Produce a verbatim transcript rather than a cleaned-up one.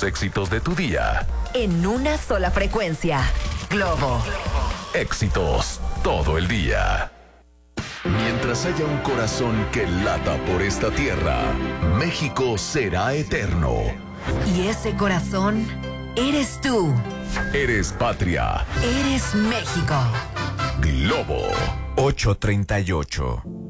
éxitos de tu día. En una sola frecuencia. Globo. Éxitos todo el día. Mientras haya un corazón que lata por esta tierra, México será eterno. Y ese corazón eres tú. Eres patria. Eres México. Globo. ocho treinta y ocho.